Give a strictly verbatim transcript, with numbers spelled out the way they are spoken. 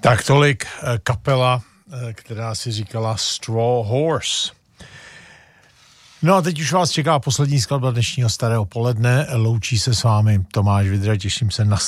Tak tolik kapela, která si říkala Straw Horse. No a teď už vás čeká poslední skladba dnešního starého poledne. Loučí se s vámi Tomáš Vidra, těším se na